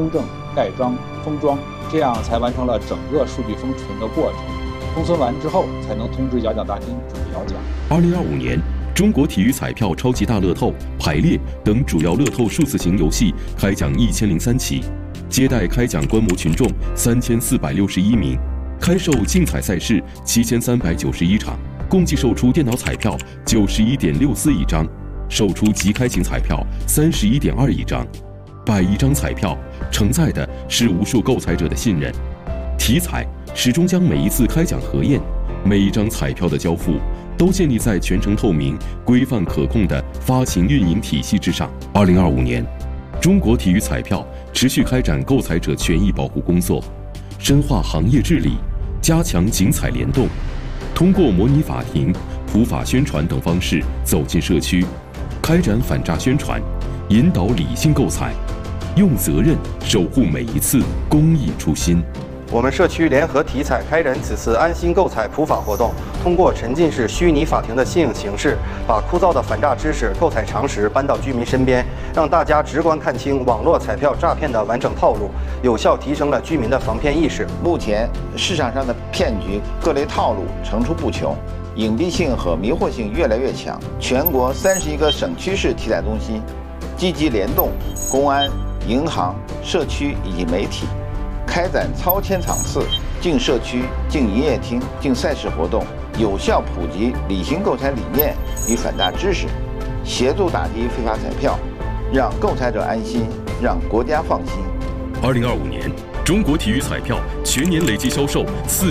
修正、盖章、封装，这样才完成了整个数据封存的过程。封存完之后，才能通知摇奖大厅准备摇奖。 2025年，中国体育彩票超级大乐透、排列等主要乐透数字型游戏开奖1003起，接待开奖观摩群众3461名，开售竞彩赛事7391场，共计售出电脑彩票91.64亿张，售出即开型彩票31.2亿张。100亿张彩票承载的是无数购彩者的信任。体彩始终将每一次开奖核验、每一张彩票的交付，都建立在全程透明、规范可控的发行运营体系之上。2025年，中国体育彩票持续开展购彩者权益保护工作，深化行业治理，加强竞彩联动，通过模拟法庭、普法宣传等方式走进社区，开展反诈宣传，引导理性购彩，用责任守护每一次公益初心。 我们社区联合体彩开展此次安心购彩普法活动，通过沉浸式虚拟法庭的新颖形式，把枯燥的反诈知识、购彩常识搬到居民身边，让大家直观看清网络彩票诈骗的完整套路，有效提升了居民的防骗意识。 目前市场上的骗局各类套路层出不穷，隐蔽性和迷惑性越来越强。全国31个省区市体彩中心积极联动公安、银行、社区以及媒体，开展超千场次进社区、进营业厅、进赛事活动，有效普及理性购彩理念与反诈知识，协助打击非法彩票，让购彩者安心，让国家放心。 2025年，中国体育彩票全年累计销售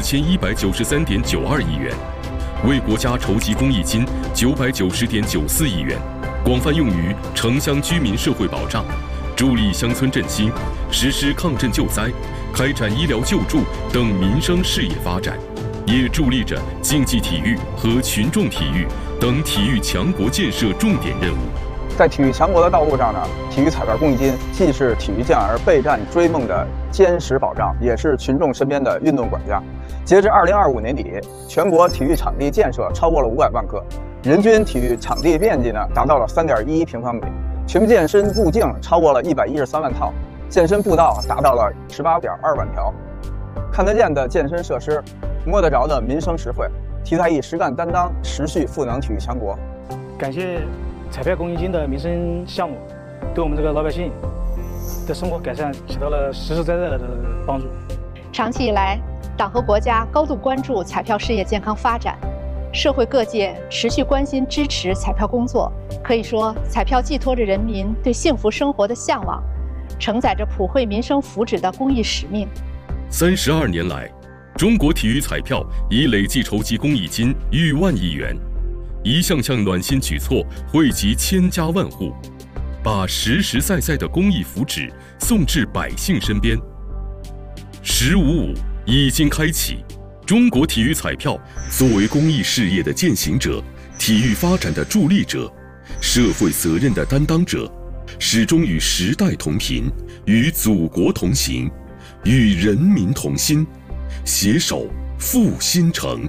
4193.92亿元，为国家筹集公益金990.94亿元，广泛用于城乡居民社会保障，助力乡村振兴，实施抗震救灾，开展医疗救助等民生事业发展，也助力着竞技体育和群众体育等体育强国建设重点任务。 在体育强国的道路上呢，体育彩票公益金既是体育健儿备战追梦的坚实保障，也是群众身边的运动管家。截至2025年底，全国体育场地建设超过了500万个，人均体育场地面积呢达到了3.11平方米，全健身步径超过了113万套，健身步道达到了18.2万条。看得见的健身设施，摸得着的民生实惠，体彩以实干担当，持续赋能体育强国。 感谢彩票公益金的民生项目，对我们这个老百姓的生活改善起到了实实在在的帮助。 长期以来，党和国家高度关注彩票事业健康发展，社会各界持续关心支持彩票工作。可以说，彩票寄托着人民对幸福生活的向往，承载着普惠民生福祉的公益使命。 32年来，中国体育彩票已累计筹集公益金逾万亿元，一项项暖心举措惠及千家万户，把实实在在的公益福祉送至百姓身边。1055已经开启，中国体育彩票作为公益事业的践行者、体育发展的助力者、社会责任的担当者，始终与时代同频，与祖国同行，与人民同心，携手复兴城。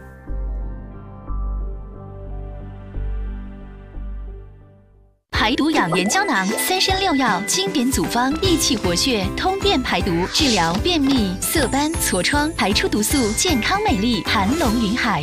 排毒养颜胶囊，3参6药经典组方，益气活血，通便排毒，治疗便秘、色斑、痤疮，排出毒素，健康美丽，盘龙云海。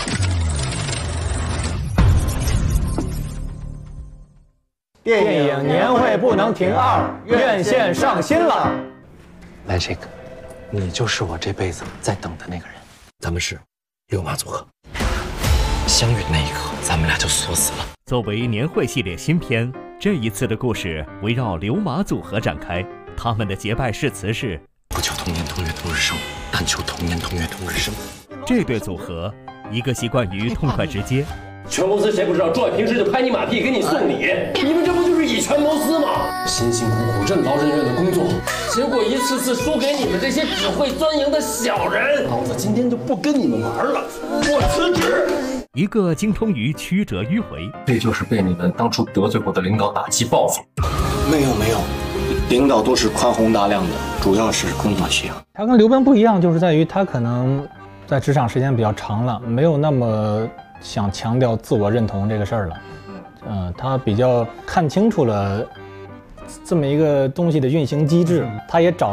电影年会不能停2，院线上新了。 Magic， 你就是我这辈子在等的那个人。咱们是六马组合，相遇的那一刻，咱们俩就锁死了。 作为年会系列新片，这一次的故事围绕刘马组合展开。他们的结拜誓词是： 不求同年同月同日生，但求同年同月同日生。 这对组合，一个习惯于痛快直接， 全公司谁不知道周伟平时就拍你马屁给你送礼，你们这不就是以权谋私吗？辛辛苦苦任劳任怨的工作，结果一次次输给你们这些只会钻营的小人。老子今天就不跟你们玩了，我辞职。 一个精通于曲折迂回， 这就是被你们当初得罪过的领导打击报复。 没有，领导都是宽宏大量的，主要是工作需要。 他跟刘奔不一样，就是在于他可能在职场时间比较长了，没有那么想强调自我认同这个事儿了。他比较看清楚了这么一个东西的运行机制，他也找